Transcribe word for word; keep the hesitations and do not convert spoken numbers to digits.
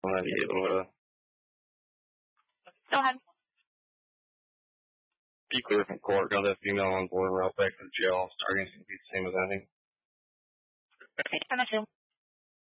want to be able to Go ahead. be clear from court, got that female on board, route back to the jail. Starting to be the same as anything. Finish you.